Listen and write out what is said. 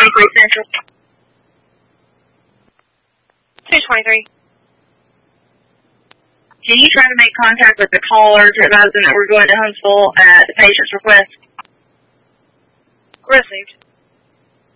223 Central. 223. Can you try to make contact with the caller to advise them that we're going to Huntsville at the patient's request? Received.